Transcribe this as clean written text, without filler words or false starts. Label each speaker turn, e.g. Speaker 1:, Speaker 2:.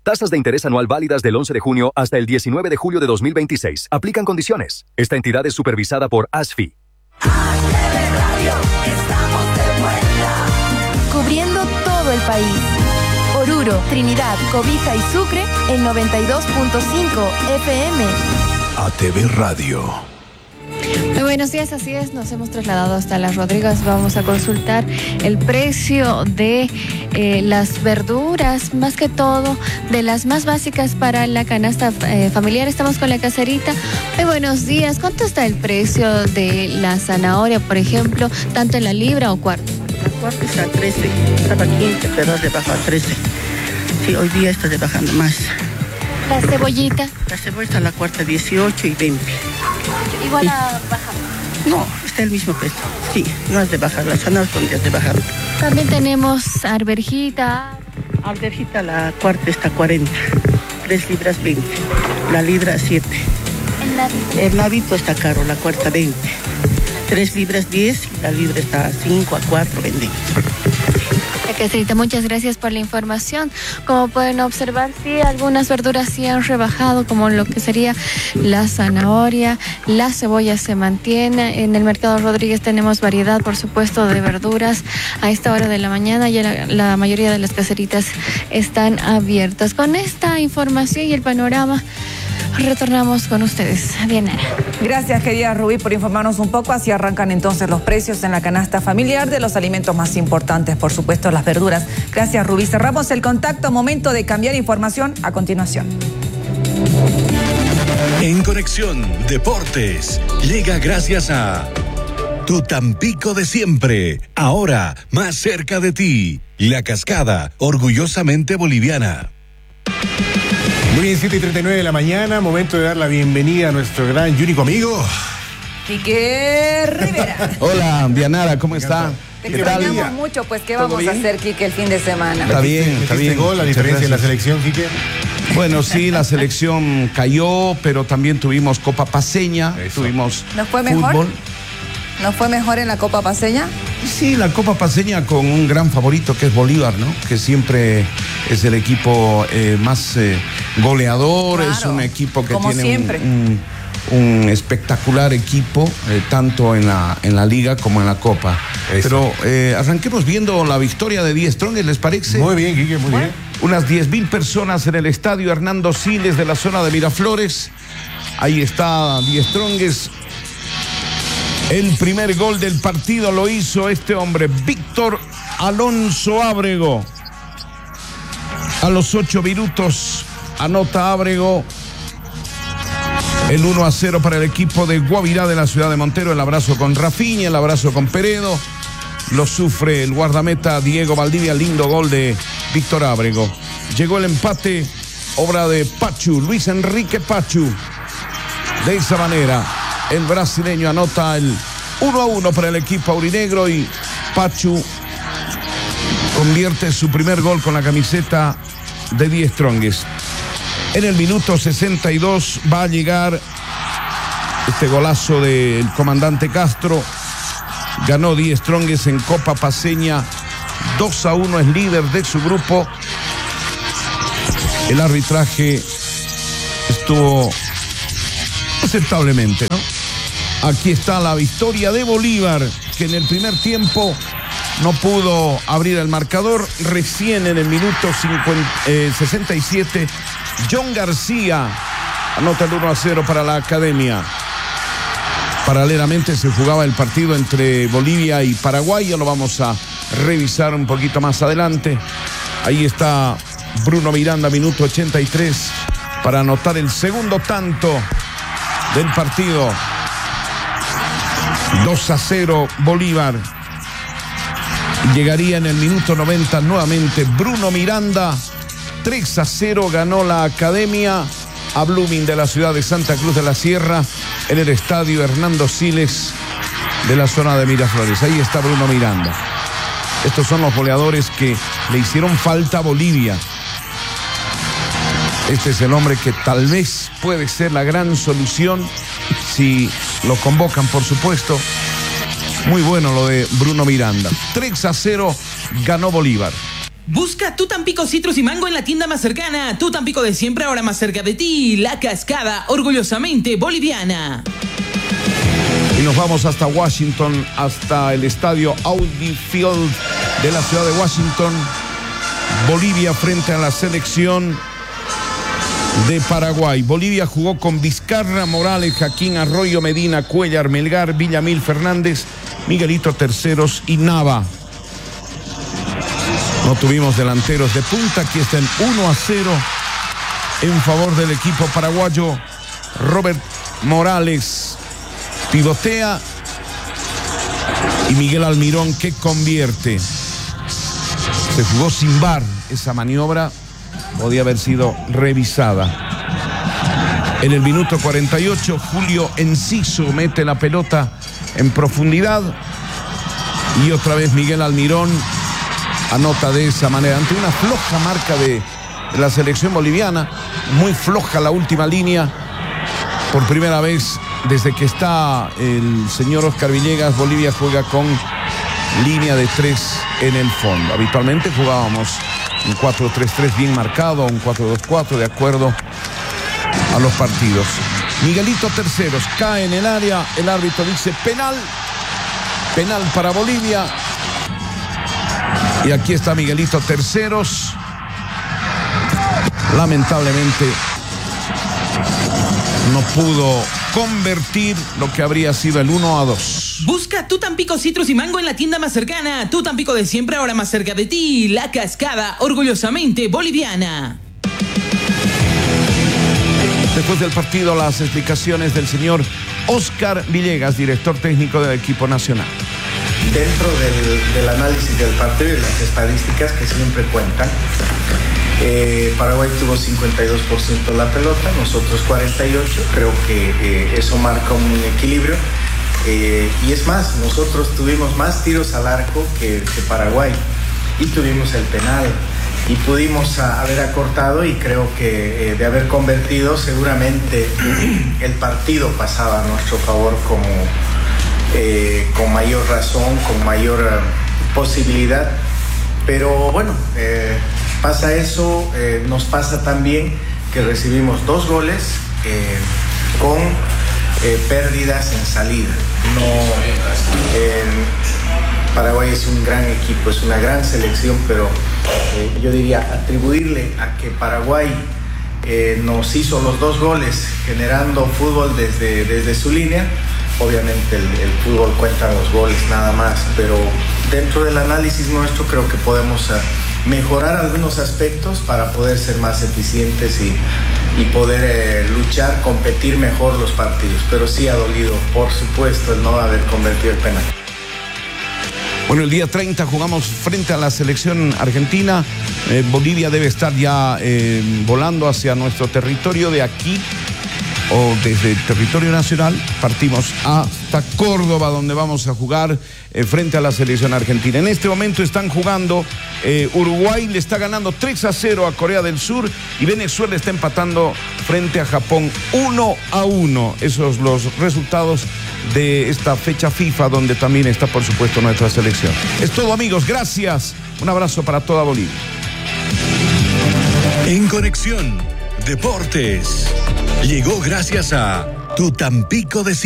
Speaker 1: Tasas de interés anual válidas del 11 de junio hasta el 19 de julio de 2026. Aplican condiciones. Esta entidad es supervisada por ASFI.
Speaker 2: Cubriendo todo el país. Oruro, Trinidad, Cobija y Sucre en 92.5 FM.
Speaker 3: ATV Radio.
Speaker 4: Muy buenos días, así es, nos hemos trasladado hasta Las Rodrigas. Vamos a consultar el precio de las verduras, más que todo de las más básicas para la canasta familiar. Estamos con la caserita. Muy buenos días, ¿cuánto está el precio de la zanahoria, por ejemplo, tanto en la libra o cuarto?
Speaker 5: La cuarta está a 13, estaba 15, pero de baja a 13. Sí, hoy día está de bajando más.
Speaker 4: ¿La cebollita?
Speaker 5: La cebolla, la cuarta 18 y 20.
Speaker 4: Igual a bajar.
Speaker 5: No, está el mismo precio. Sí, no es de bajar, las zanahorias son días de bajar.
Speaker 4: También tenemos arvejita.
Speaker 5: Arvejita, la cuarta está 40, 3 libras 20, la libra 7. El navito está caro, la cuarta 20, 3 libras 10 y la libra está a 5 a 4 vendemos.
Speaker 4: Caserita, muchas gracias por la información. Como pueden observar, sí, algunas verduras sí han rebajado, como lo que sería la zanahoria, la cebolla se mantiene. En el mercado Rodríguez tenemos variedad, por supuesto, de verduras. A esta hora de la mañana ya la mayoría de las caseritas están abiertas. Con esta información y el panorama, retornamos con ustedes. Diana.
Speaker 6: Gracias, querida Rubí, por informarnos un poco. Así arrancan entonces los precios en la canasta familiar de los alimentos más importantes, por supuesto, las verduras. Gracias, Rubí. Cerramos el contacto. Momento de cambiar información a continuación.
Speaker 3: En Conexión Deportes llega gracias a Tu Tampico de siempre, ahora más cerca de ti. La Cascada, orgullosamente boliviana.
Speaker 7: Muy bien, 7:39 de la mañana, momento de dar la bienvenida a nuestro gran y único amigo
Speaker 6: Quique Rivera.
Speaker 8: Hola, Dianara, ¿cómo está?
Speaker 6: Te extrañamos mucho, pues ¿qué vamos a hacer, Quique, el fin de semana?
Speaker 8: Está bien, está bien.
Speaker 7: Gol, la diferencia en la selección, Quique.
Speaker 8: Bueno, sí, la selección cayó, pero también tuvimos Copa Paceña, tuvimos
Speaker 6: ¿Nos fue mejor?
Speaker 8: fútbol.
Speaker 6: ¿Nos fue mejor en la Copa Paceña?
Speaker 8: Sí, la Copa Paceña con un gran favorito que es Bolívar, ¿no? Que siempre es el equipo más goleador,
Speaker 6: claro,
Speaker 8: es un equipo que
Speaker 6: como
Speaker 8: tiene
Speaker 6: siempre.
Speaker 8: un espectacular equipo, tanto en la Liga como en la Copa.
Speaker 7: Eso.
Speaker 8: Pero arranquemos viendo la victoria de Die Strongest, ¿les parece?
Speaker 7: Muy bien, Quique, muy bien.
Speaker 8: Unas 10,000 personas en el estadio Hernando Siles de la zona de Miraflores. Ahí está Die Strongest. El primer gol del partido lo hizo este hombre, Víctor Alonso Ábrego. A los 8 minutos anota Ábrego el 1-0 para el equipo de Guavirá de la ciudad de Montero. El abrazo con Rafinha, el abrazo con Peredo. Lo sufre el guardameta Diego Valdivia, lindo gol de Víctor Ábrego. Llegó el empate, obra de Pachu, Luis Enrique Pachu. De esa manera, el brasileño anota el 1-1 para el equipo aurinegro y Pachu convierte su primer gol con la camiseta de Die Strongest. En el minuto 62 va a llegar este golazo del comandante Castro. Ganó Die Strongest en Copa Paceña 2-1, es líder de su grupo. El arbitraje estuvo aceptablemente, ¿no? Aquí está la victoria de Bolívar, que en el primer tiempo no pudo abrir el marcador. Recién en el minuto 67, John García anota el 1-0 para la Academia. Paralelamente se jugaba el partido entre Bolivia y Paraguay, ya lo vamos a revisar un poquito más adelante. Ahí está Bruno Miranda, minuto 83, para anotar el segundo tanto del partido. 2-0 Bolívar. Llegaría en el minuto 90 nuevamente Bruno Miranda. 3-0 ganó la Academia a Blooming de la ciudad de Santa Cruz de la Sierra en el estadio Hernando Siles de la zona de Miraflores. Ahí está Bruno Miranda. Estos son los goleadores que le hicieron falta a Bolivia. Este es el hombre que tal vez puede ser la gran solución si lo convocan, por supuesto. Muy bueno lo de Bruno Miranda. 3-0 ganó Bolívar.
Speaker 9: Busca Tu Tampico Citrus y Mango en la tienda más cercana. Tu Tampico de siempre, ahora más cerca de ti. La Cascada, orgullosamente boliviana.
Speaker 8: Y nos vamos hasta Washington, hasta el estadio Audi Field de la ciudad de Washington. Bolivia frente a la selección de Paraguay. Bolivia jugó con Vizcarra, Morales, Jaquín, Arroyo, Medina, Cuellar, Melgar, Villamil, Fernández, Miguelito Terceros y Nava. No tuvimos delanteros de punta. Aquí está el 1-0 en favor del equipo paraguayo. Robert Morales pivotea y Miguel Almirón que convierte. Se jugó sin VAR. Esa maniobra podía haber sido revisada. En el minuto 48, Julio Enciso mete la pelota en profundidad y otra vez Miguel Almirón anota de esa manera, ante una floja marca de la selección boliviana, muy floja la última línea. Por primera vez desde que está el señor Oscar Villegas, Bolivia juega con línea de 3 en el fondo. Habitualmente jugábamos un 4-3-3 bien marcado, un 4-2-4 de acuerdo a los partidos. Miguelito Terceros cae en el área, el árbitro dice penal para Bolivia. Y aquí está Miguelito Terceros. Lamentablemente no pudo convertir lo que habría sido el 1-2.
Speaker 9: Busca Tu Tampico Citrus y Mango en la tienda más cercana. Tu Tampico de siempre, ahora más cerca de ti. La Cascada, orgullosamente boliviana.
Speaker 8: Después del partido, las explicaciones del señor Oscar Villegas, director técnico del equipo nacional.
Speaker 10: Dentro del análisis del partido y las estadísticas que siempre cuentan, Paraguay tuvo 52% de la pelota, nosotros 48%. Creo que eso marca un equilibrio. Y es más, nosotros tuvimos más tiros al arco que Paraguay y tuvimos el penal y pudimos haber acortado, y creo que de haber convertido seguramente el partido pasaba a nuestro favor con mayor razón, con mayor posibilidad. Pero bueno, pasa eso. Nos pasa también que recibimos 2 goles con pérdidas en salida. Paraguay es un gran equipo, es una gran selección, pero yo diría atribuirle a que Paraguay nos hizo los 2 goles generando fútbol desde su línea. Obviamente el fútbol cuenta los goles nada más, pero dentro del análisis nuestro creo que podemos mejorar algunos aspectos para poder ser más eficientes y poder luchar, competir mejor los partidos. Pero sí ha dolido, por supuesto, el no haber convertido el penal.
Speaker 8: Bueno, el día 30 jugamos frente a la selección argentina. Bolivia debe estar ya volando hacia nuestro territorio de aquí, o desde el territorio nacional. Partimos hasta Córdoba, donde vamos a jugar frente a la selección argentina. En este momento están jugando, Uruguay le está ganando 3-0 a Corea del Sur y Venezuela está empatando frente a Japón 1-1. Esos son los resultados de esta fecha FIFA, donde también está, por supuesto, nuestra selección. Es todo, amigos, gracias. Un abrazo para toda Bolivia.
Speaker 3: En Conexión Deportes llegó gracias a Tu Tampico de